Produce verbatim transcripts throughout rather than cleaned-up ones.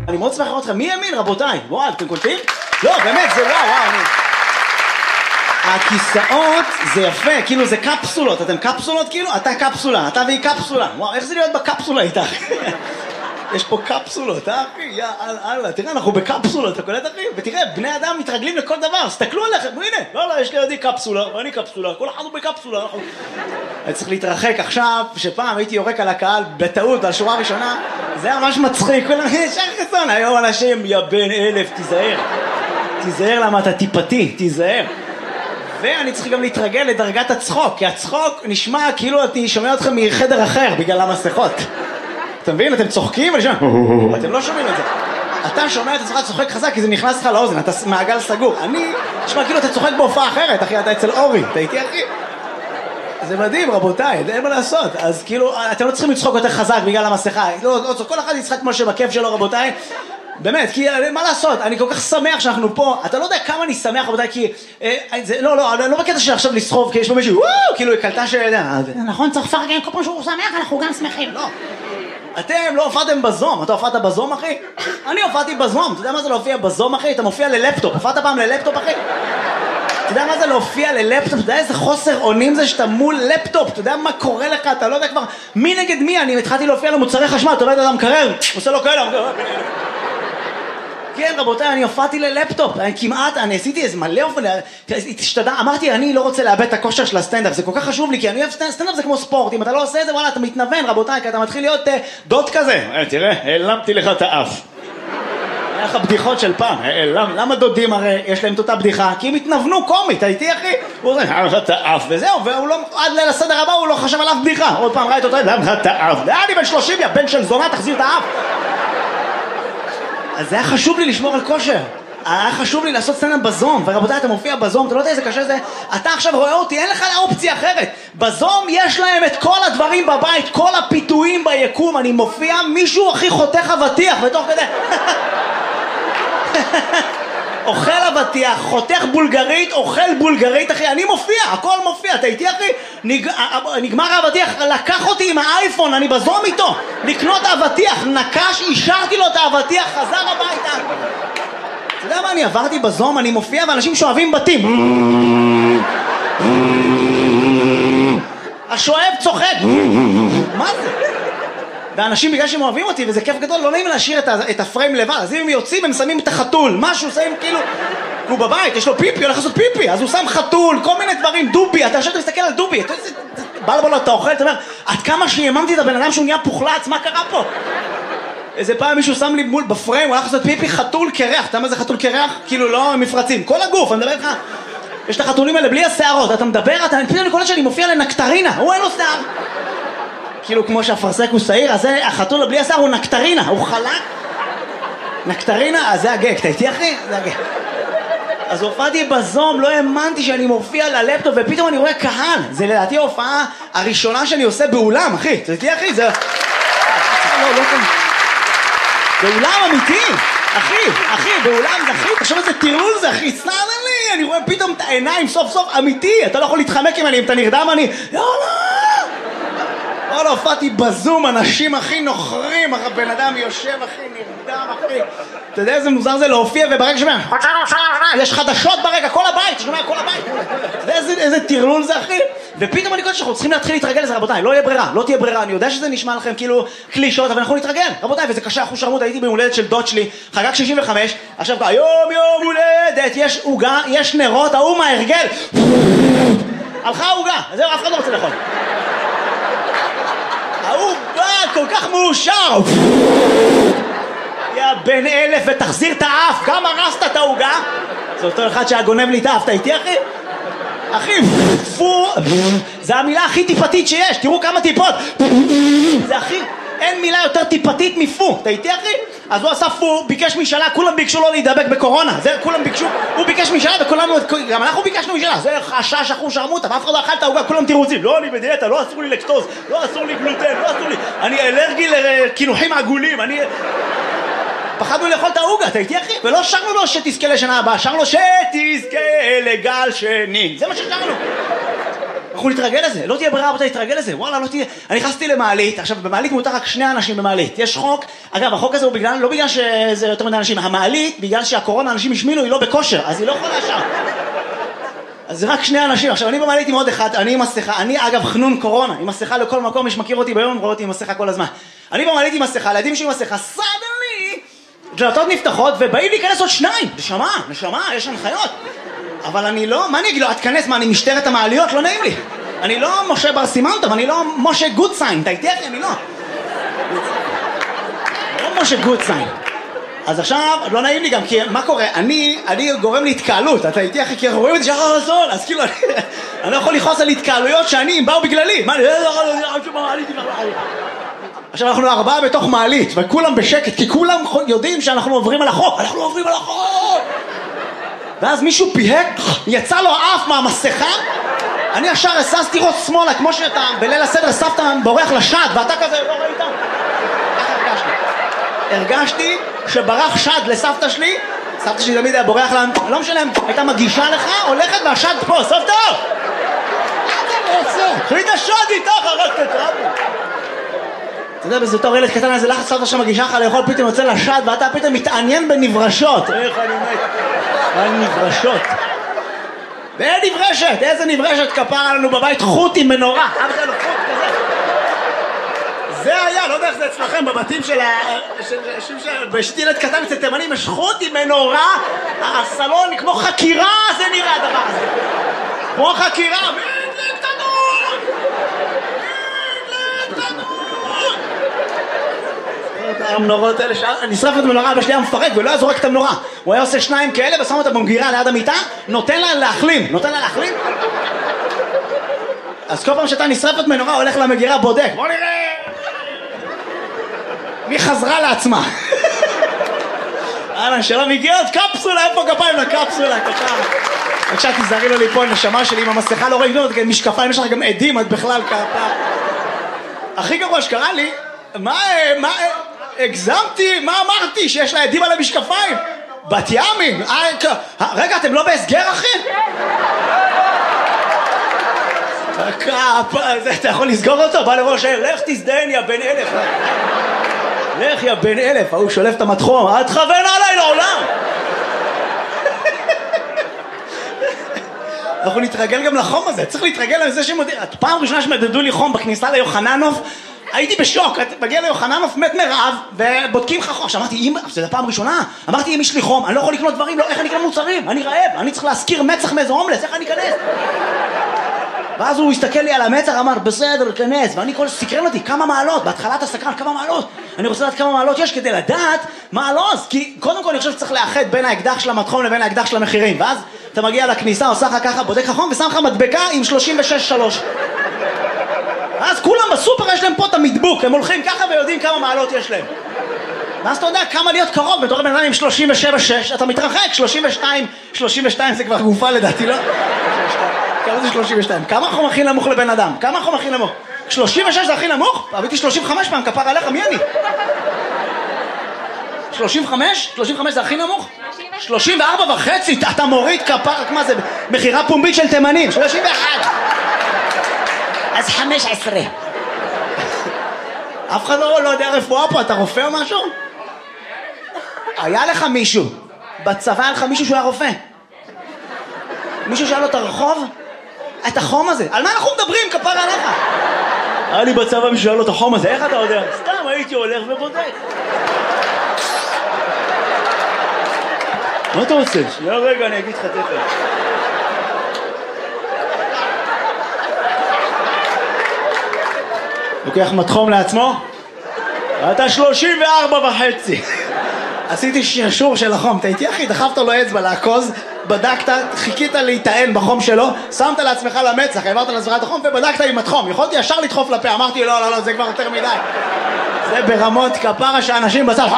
אני מאוד שמח לראות אתכם. מי ימין, רבותיי? וואו, אתם קולטים? לא, באמת, זה וואו, וואו, אני... הכיסאות זה יפה, כאילו זה קפסולות, אתם קפסולות כאילו? אתה קפסולה, אתה והיא קפסולה. וואו, איך זה להיות בקפסולה איתך? יש פה קפסולות, אה אחי? יא אללה, תראה, אנחנו בקפסולות, אתה קולט אחי? ותראה, בני אדם מתרגלים לכל דבר, סתכלו עליכם, הנה, לא, לא, יש לי ידי קפסולה, ואני קפסולה, כל אחד הוא בקפסולה, אנחנו... אני צריך להתרחק עכשיו, שפעם הייתי יורק על הקהל בטעות, על שורה ראשונה, זה היה ממש מצחיק, כולם, ישר חסון, היום אנשים, יא בן אלף, תיזהר, תיזהר למה אתה טיפתי, תיזהר. ואני צריך גם להתרגל לדרגת הצחוק, כי הצחוק נשמע כאילו אני שומע אתכם מחדר אחר, בגלל המסכות. אתה מבין? אתם צוחקים ואני שומע, אתם לא שומעים את זה. אתה שומע את עצמך צוחק חזק כי זה נכנס לך לאוזן, אתה מעגל סגור. אני, נשמע כאילו אתה צוחק בהופעה אחרת, אחי, אתה אצל אורי, אתה איתי אחי? זה מדהים רבותיי, אין מה לעשות. אז כאילו, אתם לא צריכים לצחוק יותר חזק בגלל המסכה. לא, לא, כל אחד יצחק כמו שבכיף שלו רבותיי. באמת, כי מה לעשות, אני כל כך שמח שאנחנו פה, אתה לא יודע כמה אני שמח רבותיי, כי, אה, זה, לא, לא, לא בקטע של עכשיו לסחוב, כי יש פה מישהו, וואו, כאילו, הקלטה של, נכון, צריך לפרגן, כל פעם שהוא שמח, אנחנו גם שמחים. לא. אתם לא הופעתם בזום, אתה הופעת בזום אחי? אני הופעתי בזום, אתה יודע מה זה להופיע בזום אחי? אתה מופיע ללפטופ, הופעת פעם ללפטופ אחי? אתה יודע מה זה להופיע ללפטופ? אתה יודע איזה חוסר אונים זה שאתה מול לפטופ? אתה יודע מה קורה לך? אתה לא יודע כבר מי נגד מי? אני התחלתי להופיע למוצרי חשמל, אתה יודע אדם קרר, עושה לו כאלה. כן רבותיי, אני הופעתי ללפטופ, אני כמעט, אני עשיתי איזה מלא אופן, התשתדע, אמרתי אני לא רוצה לאבד את הכושר של הסטנדאפ, זה כל כך חשוב לי, כי אני אוהב סטנדאפ, זה כמו ספורט, אם אתה לא עושה את זה, וואלה, אתה מתנוון רבותיי, כי אתה מתחיל להיות דוד כזה, תראה, העלמתי לך את האף. היה לך בדיחות של פעם, למה דודים הרי יש להם את אותה בדיחה? כי הם התנוונו קומית, הייתי אחי, הוא עושה, העלם לך את האף, וזהו, ועד ליל הסדר הבא הוא לא חשב על אף בדיחה, עוד פעם ראית אותו, העלם לך את האף, אני בן שלושים, יא בן של זונה, תחזיר את האף. אז זה היה חשוב לי לשמור על כושר, היה חשוב לי לעשות סצנה בזום, ורבותיי אתה מופיע בזום, אתה לא יודע איזה קשה זה, אתה עכשיו רואה אותי, אין לך אופציה אחרת, בזום יש להם את כל הדברים בבית, כל הפיתויים ביקום, אני מופיע, מישהו הכי חותך אבטיח, ותוך כדי, אוכל אבטיח, חותך בולגרית, אוכל בולגרית, אחי, אני מופיע, הכל מופיע, אתה איתי אחי? נג... נגמר האבטיח, לקח אותי עם האייפון, אני בזום איתו, לקנות האבטיח, נקש, אישרתי לו את האבטיח, חזר הביתה. אתה יודע מה, אני עברתי בזום, אני מופיע, ואנשים שואבים בתים. השואב צוחק. מה זה? ואנשים בגלל שהם אוהבים אותי, וזה כיף גדול, לא נעים להשאיר את, ה- את הפריים לבד, אז אם הם יוצאים, הם שמים את החתול, משהו, שמים כאילו, הוא בבית, יש לו פיפי, הולך לעשות פיפי, אז הוא שם חתול, כל מיני דברים, דובי, אתה עכשיו תסתכל על דובי, אתה יודע, בלבול אתה אוכל, אתה אומר, עד כמה שיממתי את הבן אדם שהוא נהיה פוחלץ, מה קרה פה? איזה פעם מישהו שם לי מול בפריים, הוא הולך לעשות פיפי, חתול קרח, אתה יודע מה זה חתול קרח? כאילו לא מפרצים, כל הגוף, אני מדבר איתך, יש את החתולים האלה בלי השערות, אתה מדבר, אתה פתאום אני קולט שאני מופיע לנקטרינה, הוא אין לו שיער. כאילו כמו שהפרסק הוא שעיר, אז החתול בלי השיער הוא נקטרינה, הוא חלק. נקטרינה, אז זה הגג, אתה איתי אחי? זה הגג. אז הופעתי בזום, לא האמנתי שאני מופיע ללפטופ, ופתאום אני רואה קהל. זה לדעתי ההופעה הראשונה שאני עושה באולם, אחי. אתה איתי אחי? זה... לא, לא כאן. באולם אמיתי, אחי, אחי, באולם זה אחי, תחשוב איזה טירול זה אחי, סתם לי, אני רואה פתאום את העיניים סוף סוף אמיתי, אתה לא יכול להתחמק עם אני, אם אתה נרדם אני, יאללה! לא, לא, הופעתי בזום, אנשים הכי נוחרים, הבן אדם יושב הכי נרדם הכי, אתה יודע איזה מוזר זה להופיע וברגע שומע, יש חדשות ברגע, כל הבית, שומע כל הבית, אתה יודע איזה, איזה טירלול זה אחי, ופתאום אני קודם שאנחנו צריכים להתחיל להתרגל לזה רבותיי, לא יהיה ברירה, לא תהיה ברירה, אני יודע שזה נשמע לכם כאילו קלישות, אבל אנחנו נתרגל, רבותיי, וזה קשה, אחוז שרמות, הייתי בהולדת של דוד שלי, חגג שישים וחמש, עכשיו יום יום הולדת, יש עוגה, יש נרות, ההוא מההרגל, הלכה העוגה, זהו, אף אחד לא רוצה לאכול. ההוא בא כל כך מאושר, יא בן אלף ותחזיר את האף, גם הרסת את העוגה, זה אותו אחד שהגונב לי את האף, אתה איתי אחי? אחי, פו, זה המילה הכי טיפתית שיש, תראו כמה טיפות, זה הכי, אין מילה יותר טיפתית מפו, אתה איתי אחי? אז הוא עשה פו, ביקש משאלה, כולם ביקשו לו להידבק בקורונה, זה כולם ביקשו, הוא ביקש משאלה וכולנו, גם אנחנו ביקשנו משאלה, זה חשש אחוז שרמוטה, ואף אחד לא אכל את העוגה, כולם תירוצים, לא אני בדיאטה, לא אסור לי לקטוז, לא אסור לי גלוטן, לא אסור לי, אני אלרגי לקינוחים עגולים, אני... פחדנו לאכול את העוגה, אתה איתי אחי? ולא שרנו לו שתזכה לשנה הבאה, שרנו לו שתזכה לגל שני, זה מה ששרנו. אנחנו נתרגל לזה, לא תהיה ברירה רבותיי, להתרגל לזה, וואלה, לא תהיה... אני נכנסתי למעלית, עכשיו במעלית מותר רק שני אנשים במעלית, יש חוק, אגב, החוק הזה הוא בגלל, לא בגלל שזה יותר מדי אנשים, המעלית, בגלל שהקורונה אנשים השמינו, היא לא בכושר, אז היא לא יכולה שם. אז זה רק שני אנשים, עכשיו אני במעלית עם עוד אחד, אני עם מסכה, אני אגב חנון קורונה, עם מסכה לכל מקום, מי שמכיר אותי ביום, רואה אותי עם מסכה כל הזמן. אני במעלית עם מסכה, לידים שלי עם מסכה, סדלי, דלתות נפתחות ובאים להיכנס עוד שניים, נשמה, נשמה, יש הנחיות. אבל אני לא, מה אני אגיד לו, את כנס, מה אני משטרת המעליות, לא נעים לי. אני לא משה בר סימנטוב, אני לא משה גודסיין, אתה איתי אחי, אני לא. לא משה גודסיין. אז עכשיו, לא נעים לי גם, כי מה קורה? אני, אני גורם להתקהלות, אתה איתי אחי, כי רואים את זה שחר רזון, אז כאילו, אני, אני לא יכול לכעוס על התקהלויות שאני, הם באו בגללי. מה, אני לא יכול מעלית, עכשיו אנחנו ארבעה בתוך מעלית, וכולם בשקט, כי כולם יודעים שאנחנו עוברים על החוק, אנחנו עוברים על החוק! ואז מישהו פיהק, יצא לו אף מהמסכה, אני ישר הססתי ראש שמאלה, כמו שאתה בליל הסדר הסבת בורח לשד, ואתה כזה לא ראית? איך הרגשתי? הרגשתי שברח שד לסבתא שלי, סבתא שלי תמיד היה בורח לה, לא משנה, הייתה מגישה לך, הולכת והשד פה, סבתא! מה אתה רוצה? קחי את השד איתך, הרגת את רבי. אתה יודע, בזה תור ילד קטן, איזה לחץ סבתא שמגישה לך לאכול, פתאום יוצא לשד, ואתה פתאום מתעניין בנברשות. איך אני מת? על נברשות. ואין נברשת, איזה נברשת כפרה לנו בבית, חוט עם מנורה. אף אחד לא חוט כזה. זה היה, לא יודע איך זה אצלכם, בבתים של ה... בשתי ילד קטן אצל תימנים, יש חוט עם מנורה, הסלון כמו חקירה, זה נראה הדבר הזה. כמו חקירה, מדלק תנור! מדלק תנור! המנורות האלה, נשרפת מנורה, אבא שלי היה מפרק ולא היה זורק את המנורה. הוא היה עושה שניים כאלה ושם אותה במגירה ליד המיטה, נותן לה להחלים, נותן לה להחלים. אז כל פעם שאתה נשרפת מנורה, הולך למגירה, בודק. בוא נראה! מי חזרה לעצמה? אהלן, שלום, הגיע עוד קפסולה, איפה כפיים לקפסולה? בבקשה, תזהרי לו לי פה, נשמה שלי, עם המסכה לא רואים, משקפיים, יש לך גם עדים, את בכלל כפה. הכי גרוע שקרה לי, מה, מה, הגזמתי, מה אמרתי? שיש לה עדים על המשקפיים? בת ימים? רגע, אתם לא בהסגר, אחי? אתה יכול לסגור אותו? בא לראש העיר, לך תזדיין יא בן אלף. לך יא בן אלף, הוא שולף את המתחום, אל תכוון עליי לעולם. אנחנו נתרגל גם לחום הזה, צריך להתרגל לזה שמודיע. פעם ראשונה שמדדו לי חום בכניסה ליוחננוף, הייתי בשוק, מגיע ליוחננוף מת מרעב ובודקים לך חום. עכשיו אמרתי, זה הפעם ראשונה, אמרתי אם יש לי חום, אני לא יכול לקנות דברים, איך אני אקנה מוצרים, אני רעב, אני צריך להזכיר מצח מאיזה הומלס, איך אני אכנס? ואז הוא הסתכל לי על המצח, אמר בסדר, כנס, ואני כל סקרן אותי, כמה מעלות, בהתחלה אתה סקרן, כמה מעלות, אני רוצה לדעת כמה מעלות יש כדי לדעת מה הלוז, כי קודם כל אני חושב שצריך לאחד בין האקדח של המתחום לבין האקדח של המחירים, ואז אתה מגיע לכניסה, עושה לך ככה, בודק לך חום ושם לך מדבקה עם שלושים ושש שלוש. אז כולם בסופר יש להם פה את המדבוק, הם הולכים ככה ויודעים כמה מעלות יש להם. ואז אתה יודע כמה להיות קרוב, בתור בן אדם עם שלושים ושבע שש, אתה מתרחק, שלושים ושתיים, שלושים ושתיים זה כבר גופה לדעתי, לא? כמה זה שלושים ושתיים? כמה חום הכי נמוך לבן אדם? כמה חום הכי נמוך? שלושים ושש זה הכי נמוך? אביתי שלושים וחמש פעם, כפר עליך, מי אני? שלושים וחמש? שלושים וחמש זה הכי נמוך? שלושים וארבע וחצי, אתה מוריד כפר, מה זה? מחירה פומבית של תימנים, שלושים ואחת. אז חמש עשרה. אף אחד לא, לא יודע רפואה פה, אתה רופא או משהו? היה לך מישהו, בצבא היה לך מישהו שהוא היה רופא. מישהו שאל לו את הרחוב? את החום הזה. על מה אנחנו מדברים, כפר עליך? היה לי בצבא מישהו שאל לו את החום הזה, איך אתה יודע? סתם הייתי הולך ובודק. מה אתה רוצה? שנייה רגע, אני אגיד לך תכף. לוקח מתחום לעצמו? אתה שלושים וארבע וחצי. עשיתי שרשור של החום, אתה איתי אחי, דחפת לו אצבע לעקוז, בדקת, חיכית להיטען בחום שלו, שמת לעצמך למצח, העברת לעצמך את החום ובדקת עם התחום. יכולתי ישר לדחוף לפה, אמרתי לא, לא, לא, זה כבר יותר מדי. זה ברמות כפרה שאנשים בצד.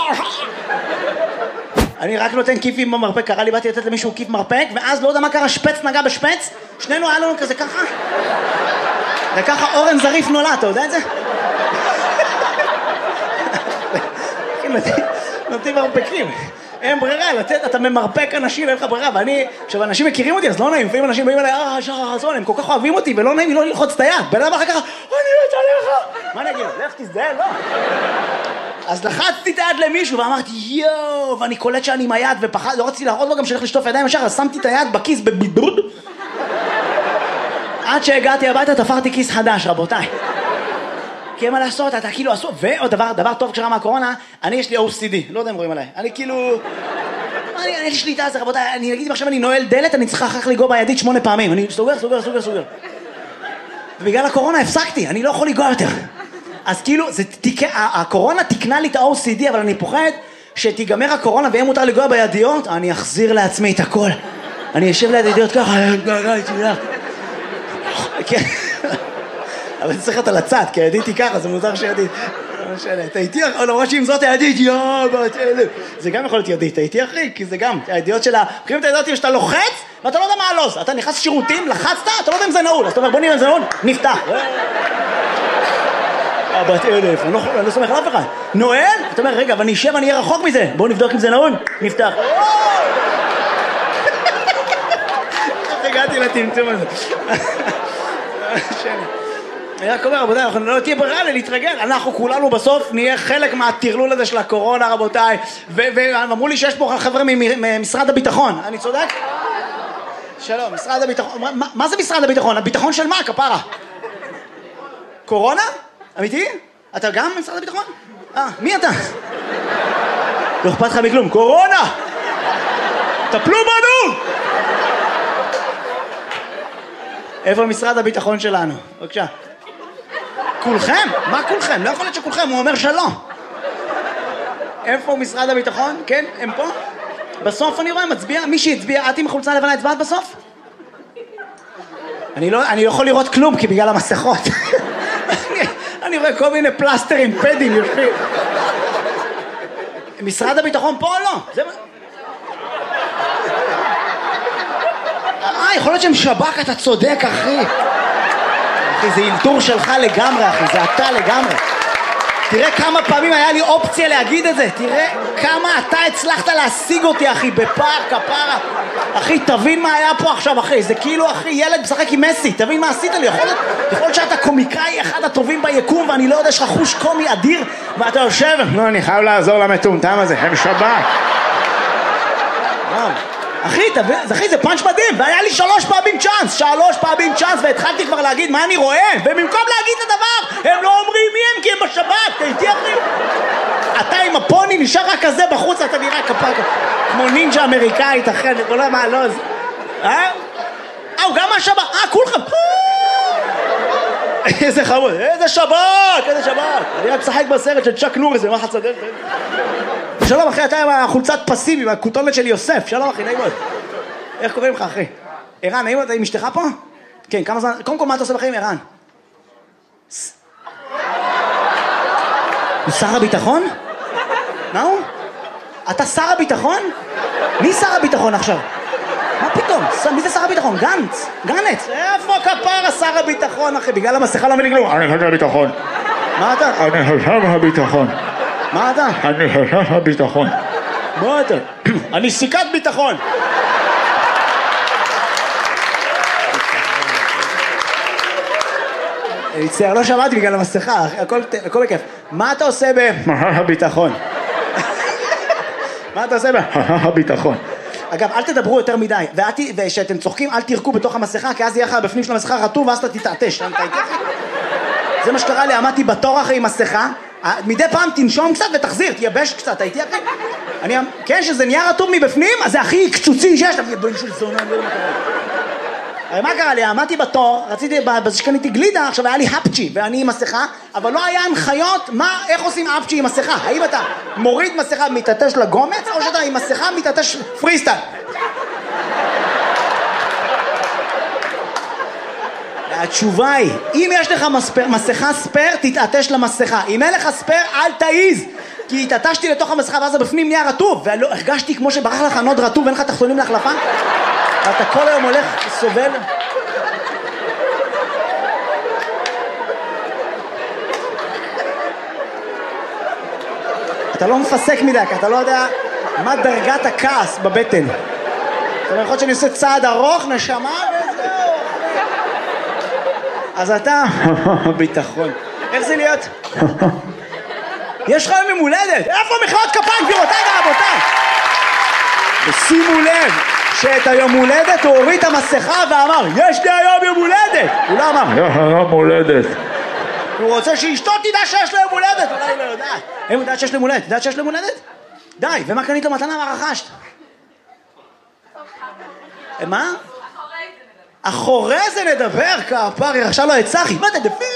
אני רק נותן כיפים במרפק, קרה לי, באתי לתת למישהו כיף מרפק, ואז לא יודע מה קרה, שפץ נגע בשפץ, שנינו היה לנו כזה ככה. וככה אורן זריף נולד, אתה יודע את זה? נותנים מרפקים. אין ברירה, לצאת, אתה ממרפק אנשים, אין לך ברירה, ואני, עכשיו אנשים מכירים אותי, אז לא נעים, לפעמים אנשים באים אליי, אה, שחר חסון, הם כל כך אוהבים אותי, ולא נעים לי לא ללחוץ את היד, בן אדם אחר כך, אני מת עליך! מה אני אגיד? לך תזדהה, לא. אז לחצתי את היד למישהו, ואמרתי, יואו, ואני קולט שאני עם היד, ופחד, לא רציתי להראות לו גם שלך לשטוף ידיים ישר, אז שמתי את היד בכיס בבידוד, עד שהגעתי הביתה, תפרתי כיס חדש, רבותיי. כי אין מה לעשות, אתה כאילו עשו, ועוד דבר, דבר טוב כשרה מהקורונה, אני יש לי או סי די, לא יודע אם רואים עליי, אני כאילו, אני, אני יש לי שליטה, זה רבותיי, אני אגיד אם עכשיו אני נועל דלת, אני צריכה אחר כך לגוע בידית שמונה פעמים, אני סוגר, סוגר, סוגר, סוגר. ובגלל הקורונה הפסקתי, אני לא יכול לגוע יותר. אז כאילו, זה, תיק, הקורונה תקנה לי את ה-או סי די, אבל אני פוחד שתיגמר הקורונה ויהיה מותר לגוע בידיות, אני אחזיר לעצמי את הכל. אני אשב ליד ידיות ככה, כן. אבל אני צריך אותה לצד, כי הידית היא ככה, זה מוזר שידית. לא משנה, אתה איתי, למרות שאם זאת הידית, יואו, בת אלף. זה גם יכול להיות ידית, אתה איתי אחי, כי זה גם, הידיעות שלה, מכירים את הידיעות שאתה לוחץ, ואתה לא יודע מה הלו"ז, אתה נכנס שירותים, לחצת, אתה לא יודע אם זה נעול, אז אתה אומר, בוא נראה אם זה נעול, נפתח. בת אלף, אני לא סומך על אף אחד. נועל, אתה אומר, רגע, אבל אני אשב, אני אהיה רחוק מזה, בוא נבדוק אם זה נעול, נפתח. איך הגעתי לטמטום הזה? אני רק אומר, רבותיי, אנחנו לא תהיה ברירה להתרגל, אנחנו כולנו בסוף נהיה חלק מהטרלול הזה של הקורונה, רבותיי, ואמרו לי שיש פה חבר'ה ממשרד הביטחון, אני צודק? שלום, משרד הביטחון, מה זה משרד הביטחון? הביטחון של מה, כפרה? קורונה? אמיתי? אתה גם ממשרד הביטחון? אה, מי אתה? לא אכפת לך מכלום, קורונה! טפלו בנו! איפה משרד הביטחון שלנו? בבקשה. כולכם? מה כולכם? לא יכול להיות שכולכם, הוא אומר שלא. איפה משרד הביטחון? כן, הם פה? בסוף אני רואה, מצביע, מי שהצביע, את עם חולצה לבנה הצבעת בסוף? אני לא, אני לא יכול לראות כלום, כי בגלל המסכות. אני, אני רואה כל מיני פלסטרים, פדים, יושבים. משרד הביטחון פה או לא? זה... אה, יכול להיות שהם שב"כ, אתה צודק, אחי. אחי, זה אילתור שלך לגמרי, אחי, זה אתה לגמרי. תראה כמה פעמים היה לי אופציה להגיד את זה, תראה כמה אתה הצלחת להשיג אותי, אחי, בפער, כפרה. אחי, תבין מה היה פה עכשיו, אחי, זה כאילו, אחי, ילד משחק עם מסי, תבין מה עשית לי, יכול להיות, יכול להיות שאתה קומיקאי אחד הטובים ביקום, ואני לא יודע, יש לך חוש קומי אדיר, ואתה יושב, לא, אני חייב לעזור למטומטם הזה, הם שב"כ. אחי, אחי, זה פאנץ' מדהים, והיה לי שלוש פעמים צ'אנס, שלוש פעמים צ'אנס, והתחלתי כבר להגיד מה אני רואה, ובמקום להגיד את הדבר, הם לא אומרים מי הם, כי הם בשב"כ, תהייתי אחי. אתה עם הפוני נשאר רק כזה בחוץ, אתה נראה כפק, כמו נינג'ה אמריקאית, אחי, אני לא מה, לא, זה... אה? אה, הוא גם מהשב"כ, אה, כולכם. איזה חמוד, איזה שב"כ, איזה שב"כ. אני רק משחק בסרט של צ'אק נוריס, ומה חצדל? שלום אחי, אתה עם החולצת פסים, עם הכותונת של יוסף. שלום אחי, נעים מאוד. איך קוראים לך אחי? ערן, נעים מאוד, אתה עם אשתך פה? כן, כמה זמן? קודם כל, מה אתה עושה בחיים, ערן? הוא שר הביטחון? מה הוא? אתה שר הביטחון? מי שר הביטחון עכשיו? מה פתאום? מי זה שר הביטחון? גנץ? גנץ? איפה כפרה שר הביטחון אחי? בגלל המסכה לא מבין כלום. אני חושב הביטחון. מה אתה? אני חושב הביטחון. מה אתה? אני חושב הביטחון. מה אתה? אני סיכת ביטחון. אני מצטער, לא שמעתי בגלל המסכה, הכל בכיף. מה אתה עושה ב... הביטחון. מה אתה עושה ב... הביטחון. אגב, אל תדברו יותר מדי, וכשאתם צוחקים, אל תירקו בתוך המסכה, כי אז יהיה לך בפנים של המסכה רטוב, ואז אתה תתעטש. זה מה שקרה לי, עמדתי בתור אחרי עם מסכה, מדי פעם תנשום קצת ותחזיר, תייבש קצת, הייתי אחרי. אני, כן, שזה נהיה רטוב מבפנים, אז זה הכי קצוצי שיש, אתה בן של זונה, לא יודע. הרי מה קרה לי? עמדתי בתור, רציתי, בזה שקניתי גלידה, עכשיו היה לי הפצ'י, ואני עם מסכה, אבל לא היה הנחיות, מה, איך עושים הפצ'י עם מסכה? האם אתה מוריד מסכה מתעטש לגומץ, או שאתה עם מסכה מתעטש פריסטייל? התשובה היא, אם יש לך מספר, מסכה ספר, תתעטש למסכה. אם אין לך ספר, אל תעיז. כי התעטשתי לתוך המסכה, ואז בפנים נהיה רטוב, והרגשתי כמו שברח לך נוד רטוב, ואין לך תחתונים להחלפה. אתה כל היום הולך, סובל. אתה לא מפסק מדי, כי אתה לא יודע, מה דרגת הכעס בבטן? זאת אומרת, יכול להיות שאני עושה צעד ארוך, נשמה, וזהו. אז אתה, ביטחון. איך זה להיות? יש לך יום הולדת. איפה מחיאות כפיים, גבירותיי ורבותיי? ושימו לב שאת היום הולדת הוא הוריד את המסכה ואמר, יש לי היום יום הולדת. הוא לא אמר, יום הולדת. הוא רוצה שאשתו תדע שיש לו יום הולדת. אולי היא לא יודעת. הם יודעת שיש לו יום הולדת. יודעת שיש לו יום הולדת? די, ומה קנית לו מתנה? מה רכשת? מה? אחורי זה נדבר, כפר, היא רכשה לו את צחי. מה אתה דפיר?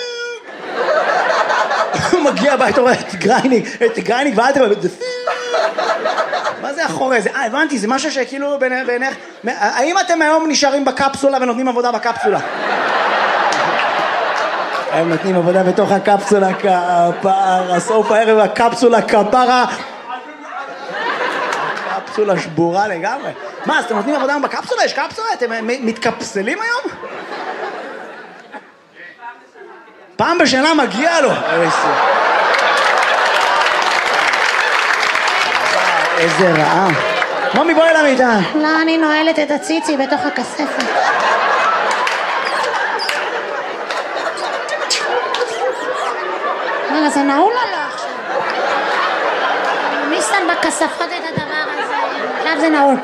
הוא מגיע הביתה, הוא רואה את גרייניק, את גרייניק ואל תבוא, דפיר. מה זה אחורי זה? אה, הבנתי, זה משהו שכאילו בעיניך... האם אתם היום נשארים בקפסולה ונותנים עבודה בקפסולה? הם נותנים עבודה בתוך הקפסולה, כפר, הסוף הערב הקפסולה, כפרה. קפסולה שבורה לגמרי. מה, אז אתם נותנים עבודה בקפסולה? יש קפסולה? אתם מתקפסלים היום? פעם בשנה מגיע לו. איזה רעה. מומי, בואי למיטה. לא, אני נועלת את הציצי בתוך הכספת. רגע, זה נעול או לא עכשיו? מי שם בכספות את הדבר הזה? עכשיו זה נעול.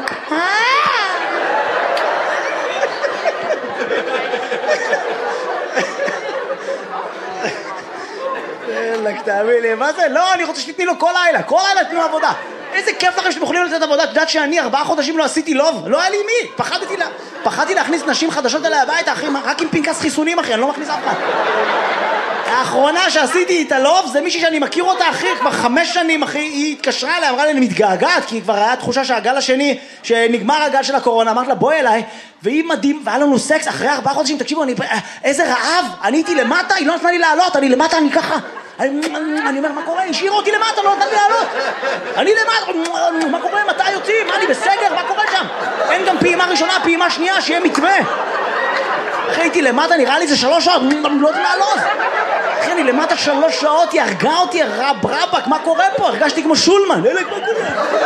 אלק, תאמין לי, מה זה? לא, אני רוצה שתתני לו כל לילה, כל לילה תנו עבודה. איזה כיף לכם שאתם יכולים לתת עבודה. את יודעת שאני ארבעה חודשים לא עשיתי לוב? לא היה לי מי. פחדתי, לה... פחדתי להכניס נשים חדשות אליי הביתה, אחי, רק עם פנקס חיסונים, אחי, אני לא מכניס אף אחד. האחרונה שעשיתי את הלוב זה מישהי שאני מכיר אותה, אחי, כבר חמש שנים, אחי, היא התקשרה אליי, אמרה לי, אני מתגעגעת, כי כבר היה תחושה שהגל השני, שנגמר הגל של הקורונה, אמרת לה, בואי אליי, והיא מדהים, והיה לנו סקס, אחרי ארבעה חודשים, תקשיבו, אני, איזה רעב, אני הייתי למטה, היא לא נתנה לי לעלות, אני למטה, אני ככה, אני, אני אומר, מה קורה? השאיר אותי למטה, לא נתן לי לעלות. אני למטה, מה קורה? מתי יוצאים? מה, אני בסגר? מה קורה שם? אין גם פעימה ראשונה, פעימה שנייה, שיהיה מתווה. אחי, הייתי למטה, נראה לי זה שלוש שעות, לא יודע לעלות. אחי, אני למטה שלוש שעות, היא הרגה אותי, רב רבק, מה קורה פה? הרגשתי כמו שולמן. אלק, מה קורה?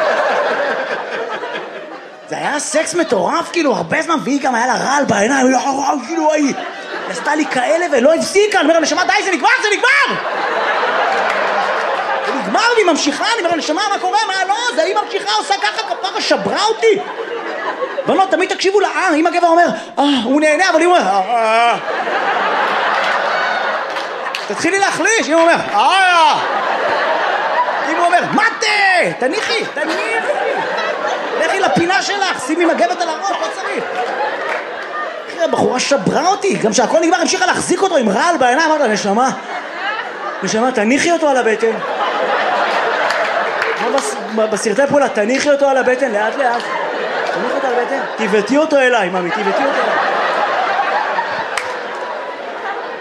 זה היה סקס מטורף, כאילו, הרבה זמן, והיא גם היה לה רעל בעיניים, כאילו, היא עשתה לי כאלה ולא הפסיקה, אני אומר, נשמה, די, זה נגמר, זה נגמר! זה נגמר, והיא ממשיכה, אני אומר, נשמה, מה קורה? מה, לא, זה היא ממשיכה, עושה ככה, כפרה, שברה אותי. אבל לא, תמיד תקשיבו לה, אה, אם הגבר אומר, אה, הוא נהנה, אבל היא אומר, אה, אה. תתחילי להחליש, אם הוא אומר, אה, אם הוא אומר, מתה, תניחי, תניחי. לכי לפינה שלך, שימי מגבת על הראש, לא צריך. הבחורה שברה אותי, גם שהכל נגמר, המשיכה להחזיק אותו עם רעל בעיניים, אמרת לה, נשמה, נשמה, תניחי אותו על הבטן. בסרטי פעולה, תניחי אותו על הבטן, לאט לאט. תניחי אותו על הבטן, תיבטי אותו אליי, ממי, תיבטי אותו אליי.